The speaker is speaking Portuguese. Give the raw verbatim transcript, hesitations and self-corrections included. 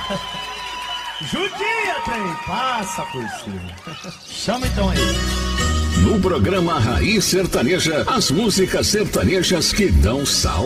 Judia, trem, passa por cima. Chama então aí. No programa Raiz Sertaneja, as músicas sertanejas que dão sal